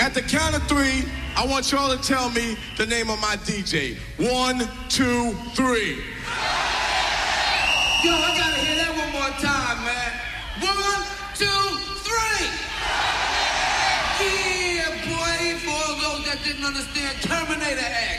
At the count of 3, I want y'all to tell me the name of my DJ. 1, 2, 3. Yo, I gotta hear that one more time, man. 1, 2, 3. Yeah, boy, for all those that didn't understand, Terminator X.